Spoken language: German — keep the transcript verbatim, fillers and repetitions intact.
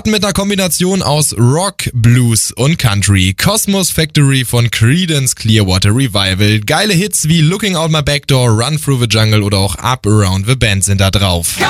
starten mit einer Kombination aus Rock, Blues und Country. Cosmos Factory von Creedence Clearwater Revival. Geile Hits wie Looking Out My Back Door, Run Through the Jungle oder auch Up Around the Bend sind da drauf.